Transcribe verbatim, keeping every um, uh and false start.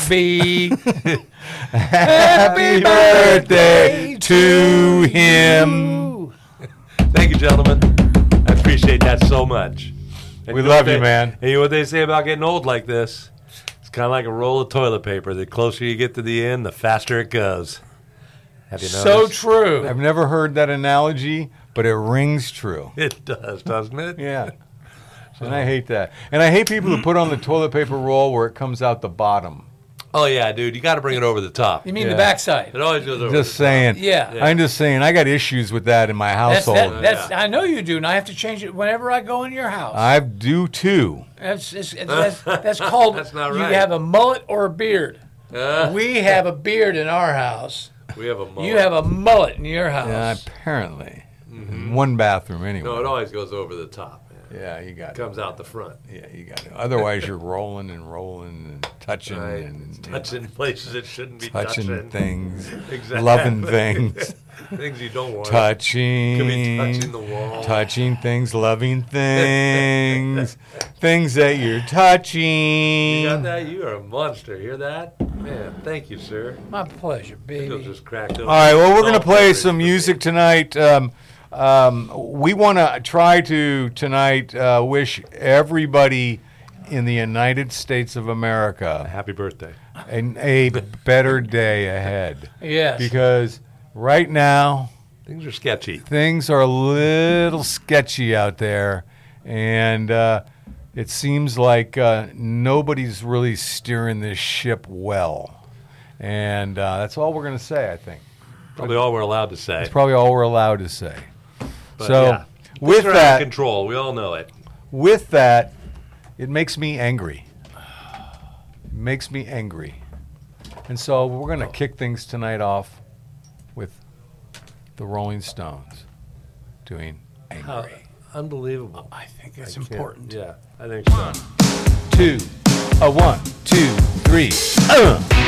be. Happy birthday to him. Thank you, gentlemen. I appreciate that so much. And We you know love what you, they- man. And you know what they say about getting old like this? It's kind of like a roll of toilet paper. The closer you get to the end, the faster it goes. Have you noticed? So true. I've never heard that analogy, but it rings true. It does, doesn't it? Yeah. And I hate that. And I hate people who put on the toilet paper roll where it comes out the bottom. Oh, yeah, dude. You got to bring it over the top. You mean Yeah. the backside? It always goes over Just the top. saying. Yeah. Yeah. I'm just saying, I got issues with that in my That's, household. that, that's, Yeah. I know you do, and I have to change it whenever I go in your house. I do too. That's, it's, it's, that's, that's called That's not you right. have a mullet or a beard. Uh, We have a beard in our house. we have a mullet. You have a mullet in your house. Yeah, apparently. In one bathroom anyway. No, it always goes over the top, man. Yeah, you got it. Comes out the front. Yeah, you got it. Otherwise, you're rolling and rolling and touching Right. and Touching places it shouldn't be touching touching. things, Exactly. loving things, Things you don't want. touching, Could be touching the wall. touching things, loving things, things that you're You got touching. that? You are a monster. Hear that? Man, thank you, sir. My pleasure, You'll baby. just cracked open. All right, well, we're going to Salt play peppers some for me. music tonight. Um, um, we want to try to tonight uh, wish everybody in the United States of America Happy birthday. an, a better day ahead. Yes. Because right now, Things are sketchy. things are a little sketchy out there, and uh, it seems like uh, nobody's really steering this ship well. And uh, that's all we're going to say, I think. Probably all we're allowed to say. That's probably all we're allowed to say. But, so, yeah. with Things are out of that, control. We all know it. with that, it makes me angry. It makes me angry. And so we're going to kick things tonight off with the Rolling Stones doing Angry. How unbelievable. I think it's I can't- important. Yeah, I think so. Two, a one, two, three. Uh.